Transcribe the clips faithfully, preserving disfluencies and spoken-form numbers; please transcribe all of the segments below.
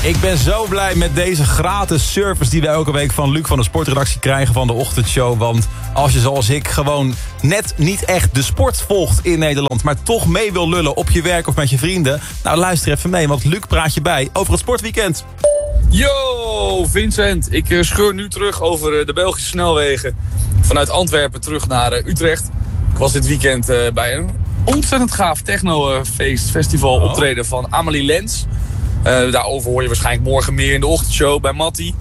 Ik ben zo blij met deze gratis service die we elke week van Luc van de sportredactie krijgen van de ochtendshow. Want als je zoals ik gewoon net niet echt de sport volgt in Nederland, maar toch mee wil lullen op je werk of met je vrienden, nou luister even mee, want Luc praat je bij over het sportweekend. Yo, Vincent. Ik uh, scheur nu terug over uh, de Belgische snelwegen. Vanuit Antwerpen terug naar uh, Utrecht. Ik was dit weekend uh, bij een ontzettend gaaf techno-feest, festival oh. optreden van Amelie Lens. Uh, daarover hoor je waarschijnlijk morgen meer in de ochtendshow bij Mattie.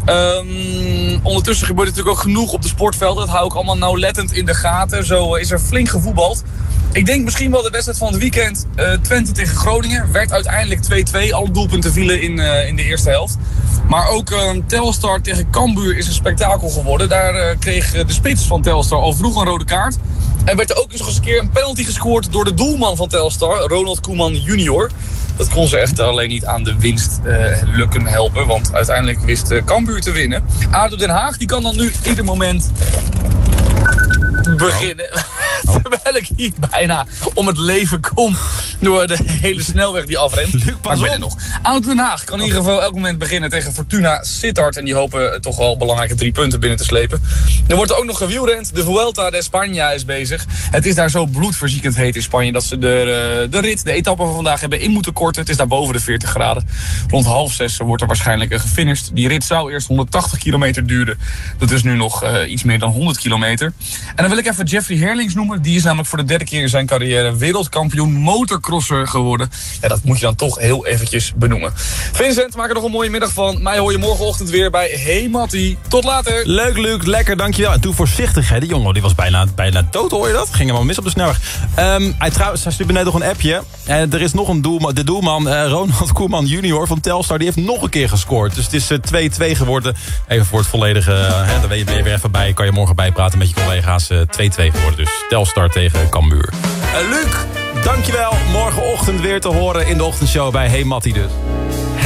Um, ondertussen gebeurt er natuurlijk ook genoeg op de sportveld. Dat hou ik allemaal nauwlettend in de gaten. Zo uh, is er flink gevoetbald. Ik denk misschien wel de wedstrijd van het weekend. Uh, Twente tegen Groningen werd uiteindelijk twee-twee. Alle doelpunten vielen in, uh, in de eerste helft. Maar ook uh, Telstar tegen Cambuur is een spektakel geworden. Daar uh, kreeg de spits van Telstar al vroeg een rode kaart. En werd er ook eens een keer een penalty gescoord door de doelman van Telstar, Ronald Koeman junior. Dat kon ze echt alleen niet aan de winst uh, lukken helpen. Want uiteindelijk wist uh, Cambuur te winnen. A D O Den Haag die kan dan nu ieder moment beginnen. Oh. Terwijl ik hier bijna om het leven kom door de hele snelweg die afrent. Luc, maar ik ben er nog. A D O Den Haag kan in ieder geval elk moment beginnen tegen Fortuna Sittard. En die hopen toch wel belangrijke drie punten binnen te slepen. Er wordt ook nog gewielrend. De Vuelta de España is bezig. Het is daar zo bloedverziekend heet in Spanje dat ze de, de rit, de etappe van vandaag hebben in moeten korten. Het is daar boven de veertig graden. Rond half zes wordt er waarschijnlijk gefinished. Die rit zou eerst honderdtachtig kilometer duren. Dat is nu nog uh, iets meer dan honderd kilometer. En dan wil ik even Jeffrey Herlings noemen. Die is namelijk voor de derde keer in zijn carrière wereldkampioen motocrosser geworden. Ja, dat moet je dan toch heel eventjes benoemen. Vincent, maak er nog een mooie middag van. Mij hoor je morgenochtend weer bij Hey Mattie. Tot later. Leuk Luc, lekker, dankjewel. En toen voorzichtig, hè. Die jongen die was bijna, bijna dood, hoor je dat? Ging helemaal mis op de snelweg. Um, hij, trouwens, hij stuurde net nog een appje. En er is nog een doelman, de doelman, uh, Ronald Koeman junior van Telstar. Die heeft nog een keer gescoord. Dus het is twee-twee geworden. Even voor het volledige, uh, hè, daar ben je weer even bij. Kan je morgen bijpraten met je collega's. Uh, twee-twee geworden. Dus Telstar tegen Cambuur. Uh, Luc, dankjewel. Morgenochtend weer te horen in de ochtendshow bij Hey Mattie dus.